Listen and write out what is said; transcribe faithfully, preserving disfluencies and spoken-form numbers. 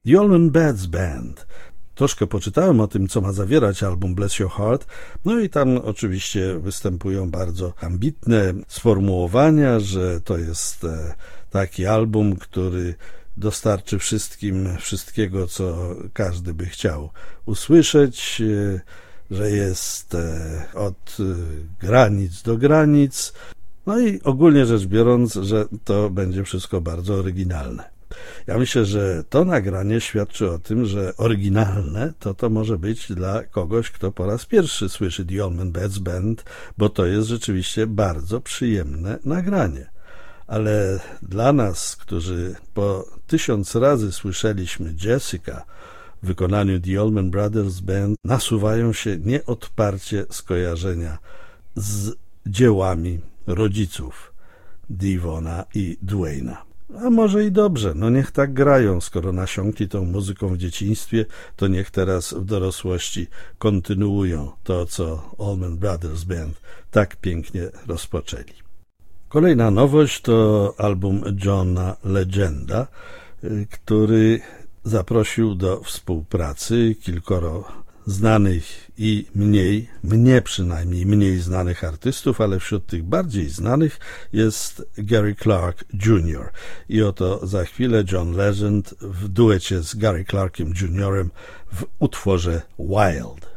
The Allman Brothers Band. Troszkę poczytałem o tym, co ma zawierać album Bless Your Heart, no i tam oczywiście występują bardzo ambitne sformułowania, że to jest taki album, który dostarczy wszystkim wszystkiego, co każdy by chciał usłyszeć, że jest od granic do granic, no i ogólnie rzecz biorąc, że to będzie wszystko bardzo oryginalne. Ja myślę, że to nagranie świadczy o tym, że oryginalne to to może być dla kogoś, kto po raz pierwszy słyszy The Allman Brothers Band, bo to jest rzeczywiście bardzo przyjemne nagranie. Ale dla nas, którzy po tysiąc razy słyszeliśmy Jessica w wykonaniu The Allman Brothers Band, nasuwają się nieodparcie skojarzenia z dziełami rodziców Devona i Duane'a. A może i dobrze, no niech tak grają, skoro nasiąkli tą muzyką w dzieciństwie, to niech teraz w dorosłości kontynuują to, co Allman Brothers Band tak pięknie rozpoczęli. Kolejna nowość to album Johna Legenda, który zaprosił do współpracy kilkoro znanych i mniej, mnie przynajmniej mniej znanych artystów, ale wśród tych bardziej znanych jest Gary Clark junior I oto za chwilę John Legend w duecie z Gary Clarkiem juniorem w utworze Wild.